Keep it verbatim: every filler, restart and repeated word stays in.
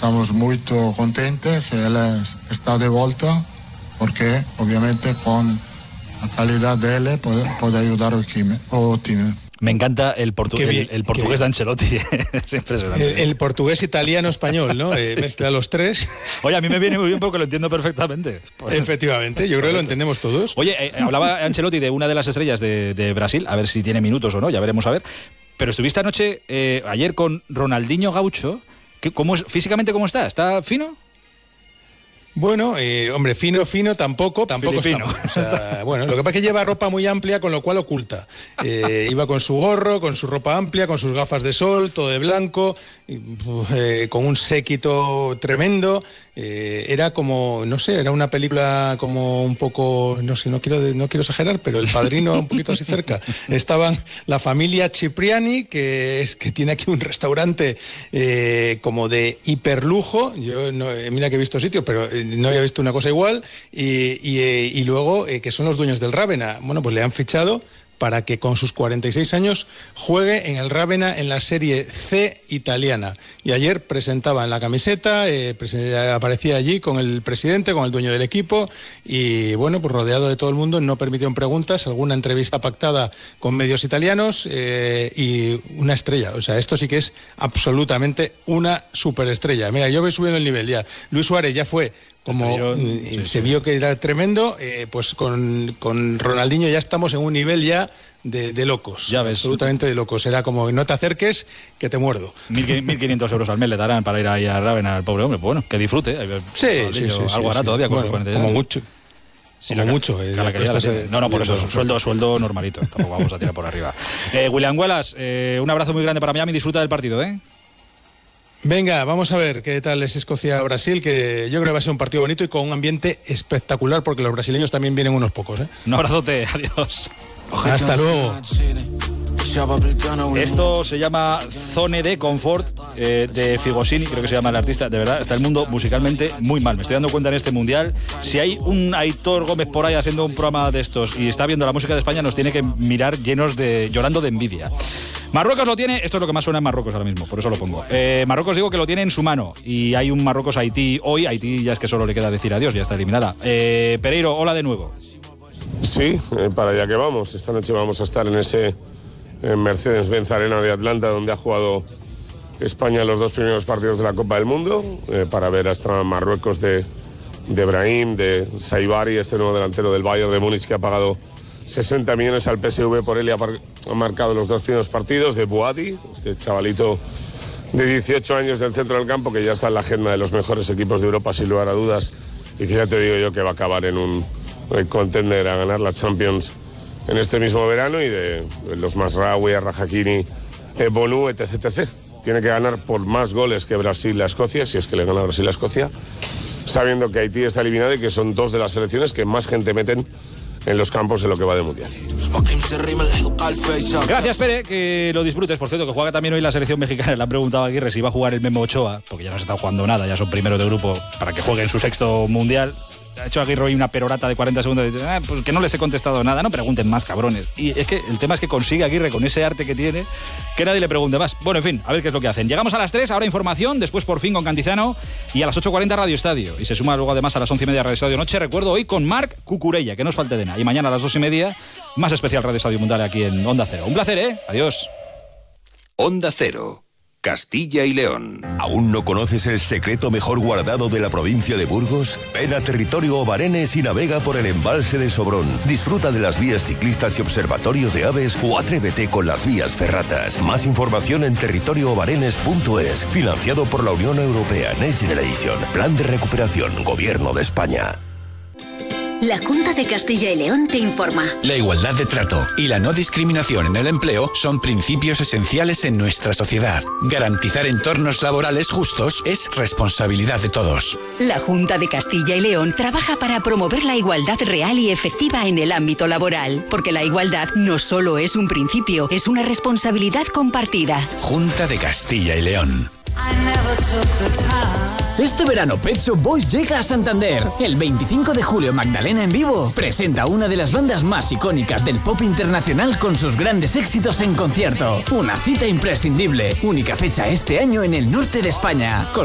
estamos muy contentos que él está de vuelta, porque obviamente con la calidad de él puede, puede ayudar al team. Me encanta el, portu el, el portugués de Ancelotti. Es impresionante. El, el portugués italiano español, ¿no? Eh, sí, mezcla sí. los tres. Oye, a mí me viene muy bien porque lo entiendo perfectamente. Pues, efectivamente, yo creo que lo entendemos todos. Oye, eh, hablaba Ancelotti de una de las estrellas de, de Brasil, a ver si tiene minutos o no, ya veremos a ver. Pero estuviste anoche, eh, ayer con Ronaldinho Gaucho. ¿Cómo es, físicamente cómo está? ¿Está fino? Bueno, eh, hombre, fino, fino tampoco, tampoco Filipino. Estamos. O sea, bueno, lo que pasa es que lleva ropa muy amplia, con lo cual oculta. Eh, iba con su gorro, con su ropa amplia, con sus gafas de sol, todo de blanco, eh, con un séquito tremendo. Eh, era como, no sé, era una película como un poco, no sé, no quiero, no quiero exagerar, pero El Padrino un poquito así cerca. Estaban la familia Cipriani, que es que tiene aquí un restaurante eh, como de hiperlujo. Yo no, mira que he visto sitios, pero no había visto una cosa igual. Y, y, y luego eh, que son los dueños del Rávena. Bueno, pues le han fichado para que con sus cuarenta y seis años juegue en el Rávena en la Serie C italiana. Y ayer presentaba en la camiseta, eh, aparecía allí con el presidente, con el dueño del equipo, y bueno, pues rodeado de todo el mundo, no permitieron preguntas, alguna entrevista pactada con medios italianos eh, y una estrella. O sea, esto sí que es absolutamente una superestrella. Mira, yo voy subiendo el nivel ya. Luis Suárez ya fue... Como yo, sí, se sí. vio que era tremendo, eh, pues con, con Ronaldinho ya estamos en un nivel ya de, de locos. Ya ves. Absolutamente de locos. Era como, no te acerques, que te muerdo. mil quinientos euros al mes le darán para ir ahí a Rávena al pobre hombre. Pues bueno, que disfrute. Sí, sí, sí, algo sí, hará sí. todavía con bueno, sus cuarenta y como mucho. Sí, como no, mucho. Eh, la la de, no, no, por eso, sueldo, sueldo normalito. Tampoco vamos a tirar por arriba. Eh, William Wallace, eh, un abrazo muy grande para Miami. Disfruta del partido, ¿eh? Venga, vamos a ver qué tal es Escocia-Brasil, que yo creo que va a ser un partido bonito y con un ambiente espectacular, porque los brasileños también vienen unos pocos, ¿eh? Un abrazote, adiós. Hasta luego. Esto se llama Zone de Confort, eh, de Figosini, creo que se llama el artista. De verdad, está el mundo musicalmente muy mal. Me estoy dando cuenta en este mundial. Si hay un Aitor Gómez por ahí haciendo un programa de estos y está viendo la música de España, nos tiene que mirar llenos de, llorando de envidia. Marruecos lo tiene, esto es lo que más suena en Marruecos ahora mismo, por eso lo pongo. Eh, Marruecos digo que lo tiene en su mano y hay un Marruecos-Haití hoy. Haití ya es que solo le queda decir adiós, ya está eliminada. Eh, Pereiro, hola de nuevo. Sí, eh, para allá que vamos. Esta noche vamos a estar en ese en Mercedes-Benz Arena de Atlanta, donde ha jugado España los dos primeros partidos de la Copa del Mundo, eh, para ver hasta Marruecos de, de Brahim, de Saibari, este nuevo delantero del Bayern de Múnich que ha pagado sesenta millones al P S V por él y ha, ha marcado los dos primeros partidos, de Bouadi, este chavalito de dieciocho años del centro del campo que ya está en la agenda de los mejores equipos de Europa sin lugar a dudas y que ya te digo yo que va a acabar en un contender a ganar la Champions en este mismo verano, y de, de los Masraoui, Rahakini, eh, Bonu, etc, etcétera. Tiene que ganar por más goles que Brasil a Escocia, si es que le gana Brasil a Escocia, sabiendo que Haití está eliminado y que son dos de las selecciones que más gente meten en los campos en lo que va de mundial. Gracias, Pere, que lo disfrutes. Por cierto, que juega también hoy la selección mexicana. Le han preguntado a Aguirre si va a jugar el Memo Ochoa, porque ya no se está jugando nada, ya son primeros de grupo, para que juegue en su sexto mundial. Ha hecho Aguirre hoy una perorata de cuarenta segundos. Y dice, ah, pues que no les he contestado nada, no pregunten más, cabrones. Y es que el tema es que consigue Aguirre, con ese arte que tiene, que nadie le pregunte más. Bueno, en fin, a ver qué es lo que hacen. Llegamos a las tres, ahora información, después por fin con Cantizano, y a las ocho cuarenta Radio Estadio. Y se suma luego además a las once y media Radio Estadio Noche. Recuerdo hoy con Marc Cucurella, que no os falte de nada. Y mañana a las dos y media, más especial Radio Estadio Mundial aquí en Onda Cero. Un placer, ¿eh? Adiós. Onda Cero. Castilla y León. ¿Aún no conoces el secreto mejor guardado de la provincia de Burgos? Ven a Territorio Obarenes y navega por el embalse de Sobrón. Disfruta de las vías ciclistas y observatorios de aves o atrévete con las vías ferratas. Más información en territorio obarenes punto es. Financiado por la Unión Europea Next Generation. Plan de recuperación. Gobierno de España. La Junta de Castilla y León te informa. La igualdad de trato y la no discriminación en el empleo son principios esenciales en nuestra sociedad. Garantizar entornos laborales justos es responsabilidad de todos. La Junta de Castilla y León trabaja para promover la igualdad real y efectiva en el ámbito laboral, porque la igualdad no solo es un principio, es una responsabilidad compartida. Junta de Castilla y León. Este verano Pet Shop Boys llega a Santander. El veinticinco de julio Magdalena en vivo presenta una de las bandas más icónicas del pop internacional con sus grandes éxitos en concierto. Una cita imprescindible, única fecha este año en el norte de España. Con